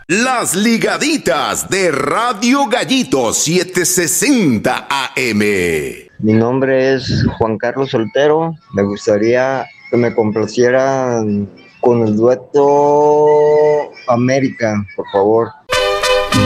Las ligaditas de Radio Gallito 760 AM. Mi nombre es Juan Carlos Soltero. Me gustaría que me complacieran con el dueto América, por favor.